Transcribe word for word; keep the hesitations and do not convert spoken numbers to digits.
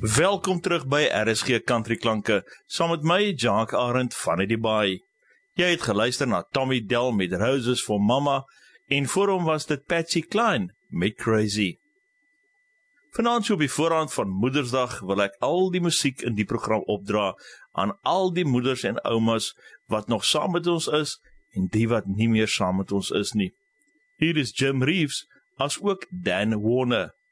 Welkom terug by R S G Country Klanke, saam met my, Jacques Arend van die Baai. Jy het geluister na Tommy Dell met Roses for Mama, en voor hom was dit Patsy Cline met Crazy. Vanaand so op die voorhand van Moedersdag wil ek al die musiek in die program opdra aan al die moeders en oumas wat nog saam met ons is en die wat nie meer saam met ons is nie. Hier is Jim Reeves as ook Dan Warner.